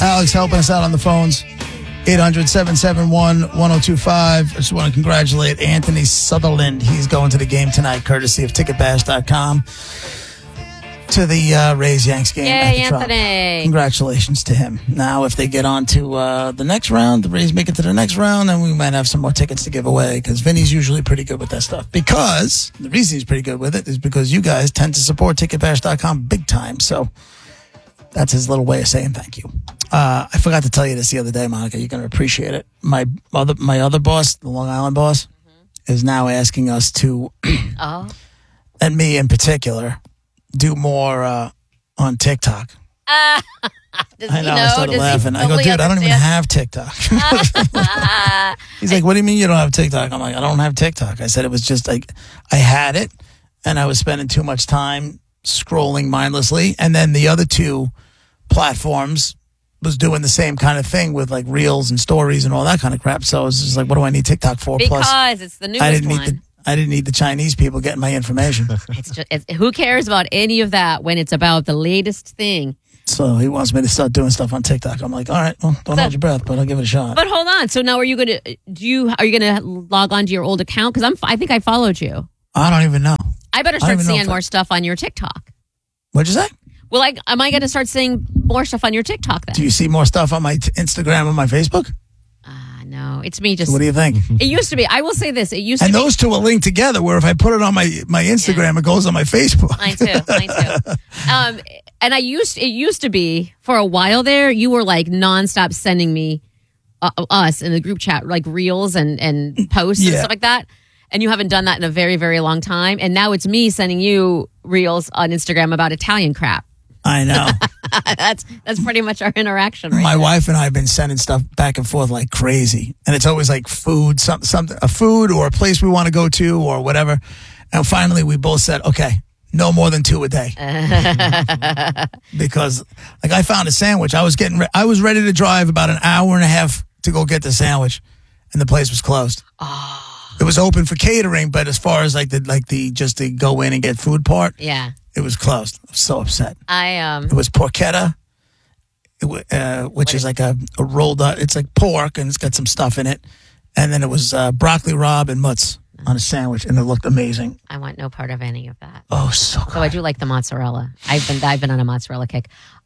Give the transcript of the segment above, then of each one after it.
Alex helping us out on the phones. 800-771-1025. I just want to congratulate Anthony Sutherland. He's going to the game tonight, courtesy of ticketbash.com, to the Rays-Yanks game. Yay, Anthony. Congratulations to him. Now, if they get on to the next round, the Rays make it to the next round, then we might have some more tickets to give away, because Vinny's usually pretty good with that stuff. Because, the reason he's pretty good with it is because you guys tend to support ticketbash.com big time, so that's his little way of saying thank you. I forgot to tell you this the other day, Monica. You're going to appreciate it. My other boss, the Long Island boss, is now asking us to, and me in particular, do more on TikTok. I know. I started laughing. I go, dude, I don't even have TikTok. He's like, what do you mean you don't have TikTok? I'm like, I don't have TikTok. I said it was just like I had it, and I was spending too much time scrolling mindlessly. And then the other two platforms was doing the same kind of thing with like reels and stories and all that kind of crap. So it's just like, what do I need TikTok for? Because Plus, it's the newest one. I didn't need the Chinese people getting my information. Who cares about any of that when it's about the latest thing? So he wants me to start doing stuff on TikTok. I'm like, all right, well, don't hold your breath, but I'll give it a shot. But hold on. So now are you going to log on to your old account? Because I think I followed you. I don't even know. I better start seeing more stuff on your TikTok. What'd you say? Well, am I going to start seeing more stuff on your TikTok then? Do you see more stuff on my Instagram and my Facebook? No, it's me just... So what do you think? It used to be. I will say this. It used to be. And those two are linked together, where if I put it on my Instagram, it goes on my Facebook. Mine too. And it used to be, for a while there, you were like nonstop sending me, us in the group chat, like reels and posts and stuff like that. And you haven't done that in a very, very long time. And now it's me sending you reels on Instagram about Italian crap. I know. That's pretty much our interaction right My now. wife and I have been sending stuff back and forth like crazy. And it's always like food, something, a food or a place we want to go to or whatever. And finally we both said, okay, no more than 2 a day. Because like I found a sandwich. I was ready to drive about an hour and a half to go get the sandwich, and the place was closed. It was open for catering, but as far as like the just to go in and get food part, it was closed. I was so upset. It was porchetta, which is like a rolled up. It's like pork and it's got some stuff in it, and then it was broccoli rabe and mutz on a sandwich, and it looked amazing. I want no part of any of that. Oh, so good. So I do like the mozzarella. I've been on a mozzarella kick.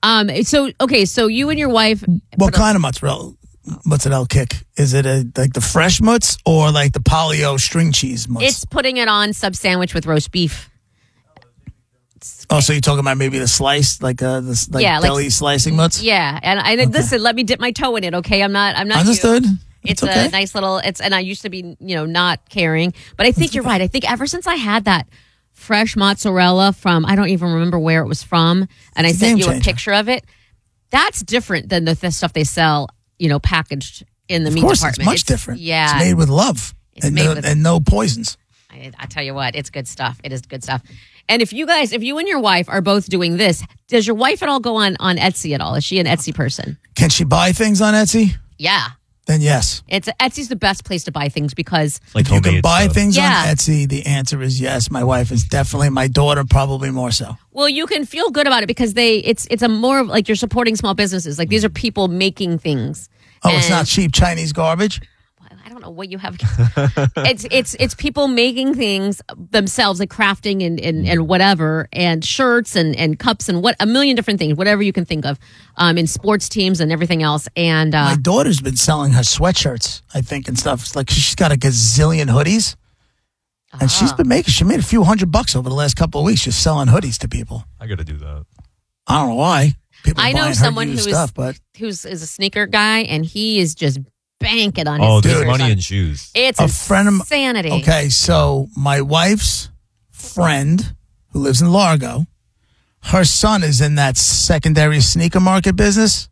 So you and your wife. What kind of mozzarella? Mozzarella kick? Is it like the fresh mutz or like the Polly-O string cheese mutz? It's putting it on sub sandwich with roast beef. Oh, so you're talking about maybe the slice, like deli slicing mutz? Yeah, and listen, let me dip my toe in it. Okay, I'm not. Understood. It's okay. A nice little. And I used to be, not caring, but I think you're right. I think ever since I had that fresh mozzarella from, I don't even remember where it was from, and I sent you a picture of it. That's different than the stuff they sell, packaged in the meat department. Of course, it's much different. Yeah, it's made with love and no poisons. I tell you what, it's good stuff. It is good stuff. And if you and your wife are both doing this, does your wife at all go on Etsy at all? Is she an Etsy person? Can she buy things on Etsy? Yeah. Then yes. Etsy's the best place to buy things because if you can buy things on Etsy, the answer is yes. My wife is definitely, my daughter probably more so. Well, you can feel good about it because it's a more of like you're supporting small businesses. Like these are people making things. Oh, it's not cheap Chinese garbage? I don't know what you have. It's people making things themselves, like crafting and whatever, and shirts and cups and a million different things, whatever you can think of, in sports teams and everything else. And my daughter's been selling her sweatshirts, I think, and stuff. It's like she's got a gazillion hoodies, and she made a few $100 over the last couple of weeks just selling hoodies to people. I got to do that. I don't know why. People I know someone who's a sneaker guy, and he is just banking on his sneakers. There's money in shoes. It's a friend of insanity. Okay, so my wife's friend who lives in Largo, her son is in that secondary sneaker market business.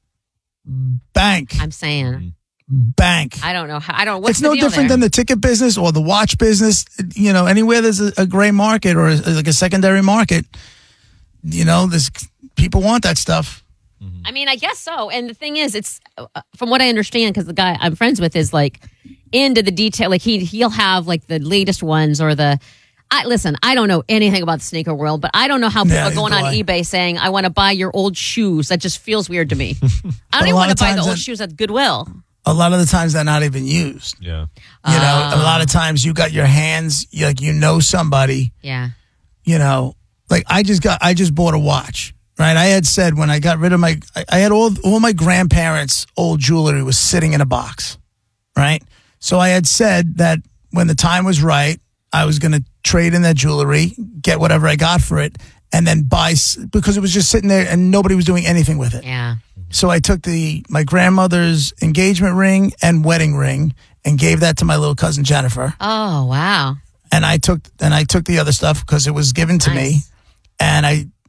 Bank. I'm saying. Bank. I don't know. It's no different than the ticket business or the watch business. Anywhere there's a gray market or like a secondary market, there's people want that stuff. I mean, I guess so. And the thing is, it's from what I understand, because the guy I'm friends with is like into the detail. Like he'll have like the latest ones or Listen, I don't know anything about the sneaker world, but I don't know how people are going on eBay saying, I want to buy your old shoes. That just feels weird to me. I don't even want to buy the old shoes at Goodwill. A lot of the times they're not even used. Yeah. You know, a lot of times you got your hands, like you know somebody. Yeah. You know, like I just bought a watch, right? I had said when I got rid of I had all my grandparents' old jewelry was sitting in a box, right? So I had said that when the time was right, I was going to trade in that jewelry, get whatever I got for it, and then buy, because it was just sitting there and nobody was doing anything with it. Yeah. So I took my grandmother's engagement ring and wedding ring and gave that to my little cousin Jennifer. Oh, wow. And I took the other stuff because it was given to me, and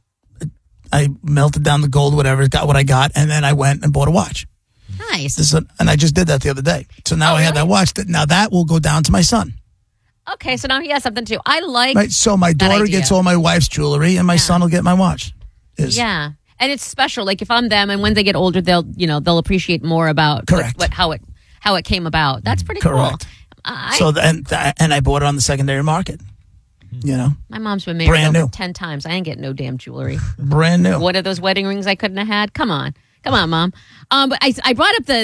I melted down the gold, whatever, got what I got, and then I went and bought a watch. Nice. And I just did that the other day. So now I have that watch. Now that will go down to my son. Okay, so now he has something too. I like right. So my daughter gets all my wife's jewelry, and my son will get my watch. Yeah, and it's special. Like if I'm them, and when they get older, they'll appreciate more about how it came about. That's pretty cool. And I bought it on the secondary market. You know, my mom's been married over 10 times. I ain't getting no damn jewelry. Brand new. What are those wedding rings I couldn't have had? Come on, Mom. But I brought up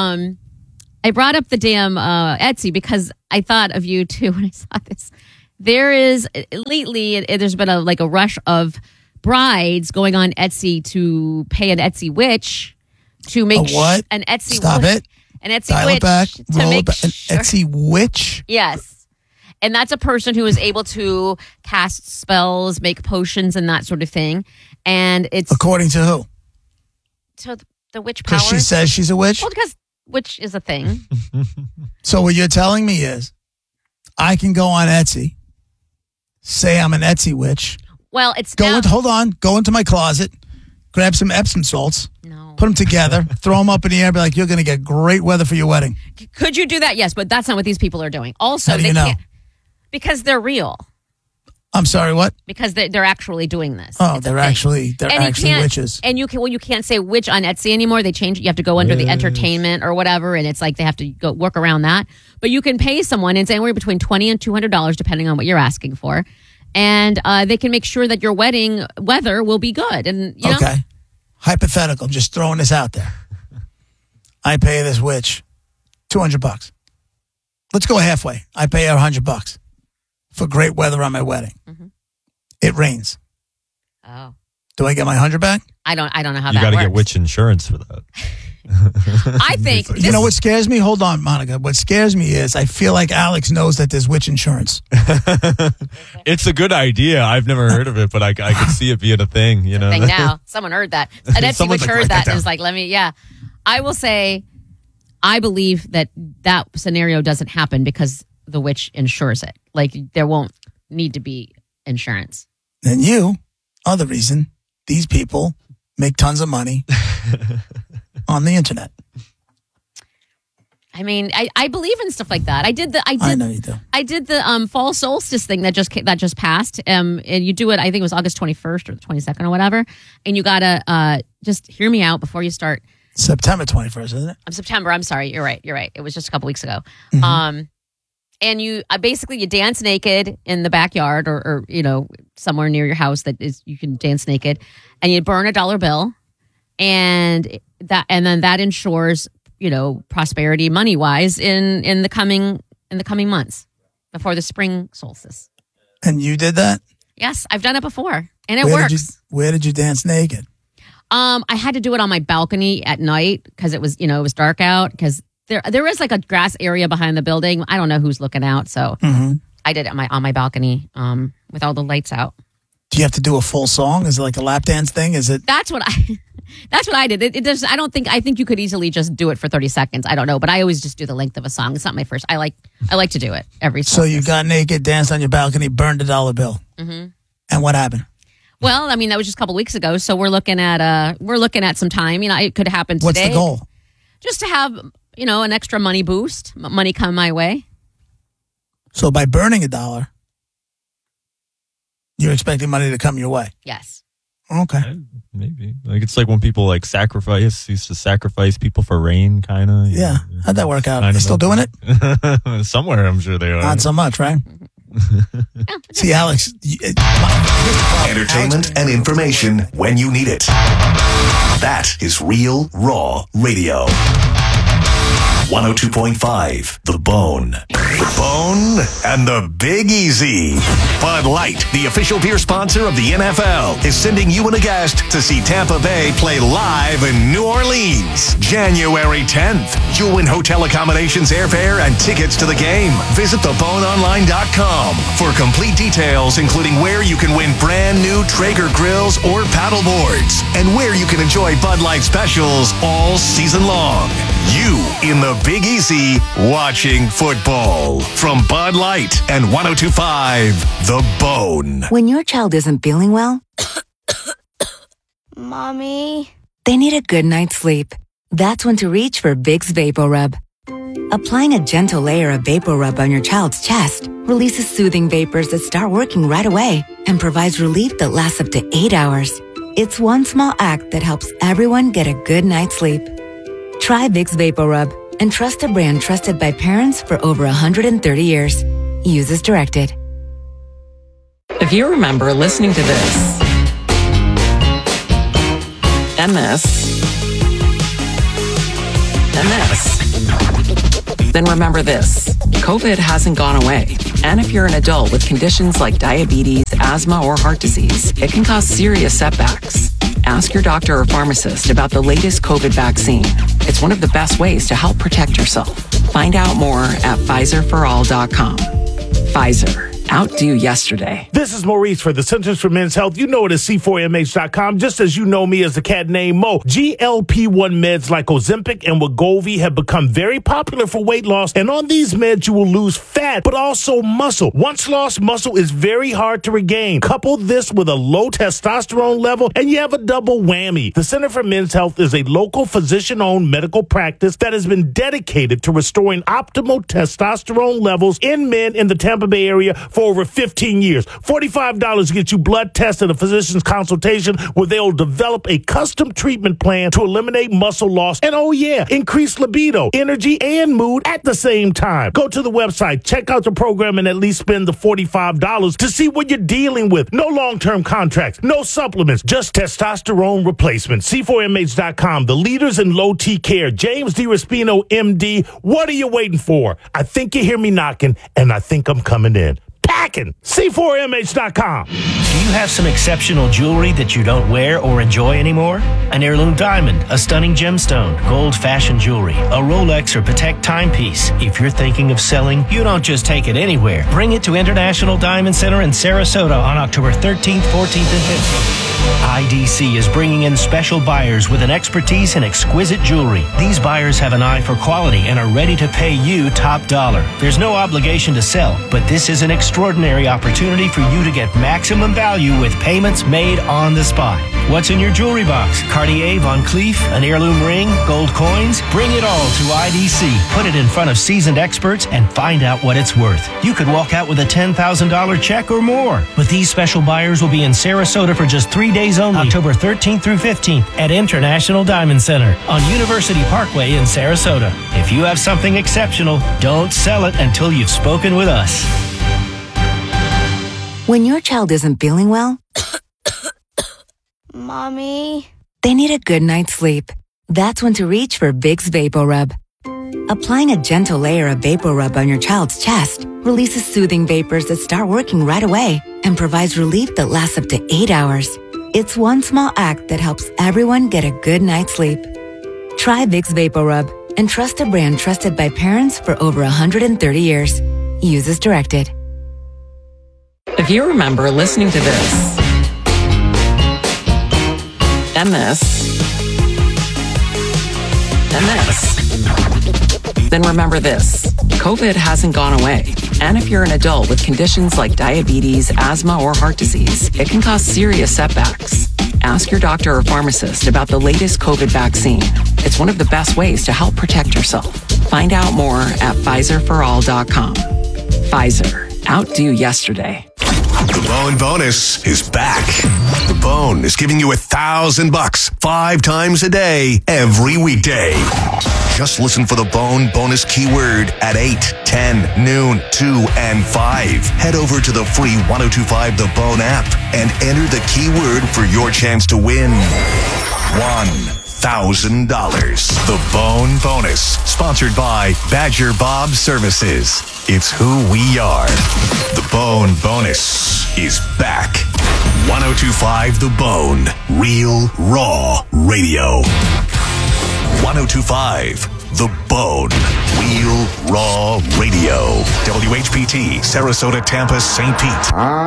the damn Etsy because I thought of you too when I saw this. There is lately there's been a rush of brides going on Etsy to pay an Etsy witch to make an Etsy Stop witch, it. An Etsy Dial witch it back. to Roll make it back. An Etsy witch. Yes. And that's a person who is able to cast spells, make potions, and that sort of thing. And it's according to who? To the witch powers. Because she says she's a witch? Well, because witch is a thing. So what you're telling me is I can go on Etsy, say I'm an Etsy witch. Well, it's go into my closet, grab some Epsom salts, put them together, throw them up in the air, be like, you're going to get great weather for your wedding. Could you do that? Yes, but that's not what these people are doing. Also, how do you know? Because they're real. I'm sorry, what? Because they're actually doing this. Oh, they're actually witches. And you can't say witch on Etsy anymore. They changed it. You have to go under the entertainment or whatever, and it's like they have to go work around that. But you can pay someone, and it's anywhere between $20 and $200 depending on what you're asking for, and they can make sure that your wedding weather will be good. And you know? Hypothetical. I'm just throwing this out there. I pay this witch $200. Let's go halfway. I pay her $100 for great weather on my wedding. Mm-hmm. It rains. Oh. Do I get my $100 back? I don't know how that works. You got to get witch insurance for that. I think. You know what scares me? Hold on, Monica. What scares me is I feel like Alex knows that there's witch insurance. It's a good idea. I've never heard of it, but I could see it being a thing. You know, thing now. Someone heard that. An Etsy witch heard that and was like, I will say, I believe that scenario doesn't happen because the witch insures it. Like there won't need to be insurance. And you are the reason these people make tons of money on the internet. I mean, I believe in stuff like that. I know you do. I did the fall solstice thing that just passed. And you do it. I think it was August 21st or the 22nd or whatever. And you gotta just hear me out before you start. September 21st, isn't it? September. I'm sorry. You're right. It was just a couple weeks ago. Mm-hmm. And you basically you dance naked in the backyard or somewhere near your house you can dance naked, and you burn a $1 bill, and then that ensures prosperity money wise in the coming months before the spring solstice. And you did that? Yes, I've done it before, and it works. Where did you dance naked? I had to do it on my balcony at night because it was it was dark out because. There is like a grass area behind the building. I don't know who's looking out, so I did it on my balcony with all the lights out. Do you have to do a full song? Is it like a lap dance thing? Is it? That's what I did. I think you could easily just do it for 30 seconds. I don't know, but I always just do the length of a song. It's not my first. I like to do it every. So you got naked, danced on your balcony, burned a $1 bill, and what happened? Well, I mean that was just a couple weeks ago. So we're looking at some time. It could happen today. What's the goal? Just to have. An extra money boost, money come my way. So by burning $1, you're expecting money to come your way? Yes. Okay. Maybe. It's like when people used to sacrifice people for rain, kind of. Yeah. How'd that work out? Still doing it? Somewhere, I'm sure they are. Not so much, right? See, Alex. Entertainment and information when you need it. That is Real Raw Radio. 102.5, The Bone. The Bone and the Big Easy. Bud Light, the official beer sponsor of the NFL, is sending you and a guest to see Tampa Bay play live in New Orleans, January 10th. You'll win hotel accommodations, airfare, and tickets to the game. Visit theboneonline.com for complete details, including where you can win brand new Traeger grills or paddle boards, and where you can enjoy Bud Light specials all season long. You in the Big Easy watching football. From Bud Light and 102.5 The Bone. When your child isn't feeling well, Mommy, they need a good night's sleep. That's when to reach for Vicks VapoRub. Applying a gentle layer of VapoRub on your child's chest releases soothing vapors that start working right away and provides relief that lasts up to 8 hours. It's one small act that helps everyone get a good night's sleep. Try Vicks VapoRub and trust a brand trusted by parents for over 130 years. Use as directed. If you remember listening to this, and this, and this, then remember this. COVID hasn't gone away. And if you're an adult with conditions like diabetes, asthma, or heart disease, it can cause serious setbacks. Ask your doctor or pharmacist about the latest COVID vaccine. It's one of the best ways to help protect yourself. Find out more at PfizerForAll.com. Pfizer. Outdo yesterday. This is Maurice for the Centers for Men's Health. You know it as C4MH.com, just as you know me as the cat named Mo. GLP-1 meds like Ozempic and Wegovy have become very popular for weight loss, and on these meds you will lose fat, but also muscle. Once lost muscle is very hard to regain. Couple this with a low testosterone level, and you have a double whammy. The Center for Men's Health is a local physician-owned medical practice that has been dedicated to restoring optimal testosterone levels in men in the Tampa Bay area for over 15 years. $45 to get you blood tests and a physician's consultation where they'll develop a custom treatment plan to eliminate muscle loss and, oh yeah, increase libido, energy, and mood at the same time. Go to the website, check out the program, and at least spend the $45 to see what you're dealing with. No long-term contracts, no supplements, just testosterone replacement. C4MH.com, the leaders in low T care. James DiRespino, MD. What are you waiting for? I think you hear me knocking, and I think I'm coming in. Packing. C4MH.com. Do you have some exceptional jewelry that you don't wear or enjoy anymore? An heirloom diamond, a stunning gemstone, gold fashion jewelry, a Rolex or Patek timepiece. If you're thinking of selling, you don't just take it anywhere. Bring it to International Diamond Center in Sarasota on October 13th, 14th, and 15th. IDC is bringing in special buyers with an expertise in exquisite jewelry. These buyers have an eye for quality and are ready to pay you top dollar. There's no obligation to sell, but this is an extraordinary opportunity for you to get maximum value with payments made on the spot. What's in your jewelry box? Cartier, Van Cleef, an heirloom ring, gold coins? Bring it all to IDC. Put it in front of seasoned experts and find out what it's worth. You could walk out with a $10,000 check or more. But these special buyers will be in Sarasota for just 3 days only, October 13th through 15th at International Diamond Center on University Parkway in Sarasota. If you have something exceptional, don't sell it until you've spoken with us. When your child isn't feeling well, Mommy, they need a good night's sleep. That's when to reach for Vicks VapoRub. Applying a gentle layer of VapoRub on your child's chest releases soothing vapors that start working right away and provides relief that lasts up to 8 hours. It's one small act that helps everyone get a good night's sleep. Try Vicks VapoRub and trust a brand trusted by parents for over 130 years. Use as directed. If you remember listening to this, and this, and this, then remember this. COVID hasn't gone away. And if you're an adult with conditions like diabetes, asthma, or heart disease, it can cause serious setbacks. Ask your doctor or pharmacist about the latest COVID vaccine. It's one of the best ways to help protect yourself. Find out more at PfizerForAll.com. Pfizer. Outdo yesterday. The Bone Bonus is back. The Bone is giving you $1,000 5 times a day, every weekday. Just listen for the Bone bonus keyword at 8, 10, noon, 2, and 5. Head over to the free 1025 The Bone app and enter the keyword for your chance to win $1,000. The Bone bonus, sponsored by Badger Bob Services. It's who we are. The Bone bonus is back. 1025 The Bone, real, raw radio. 1025 The Bone, real, raw radio. WHPT, Sarasota, Tampa, St. Pete.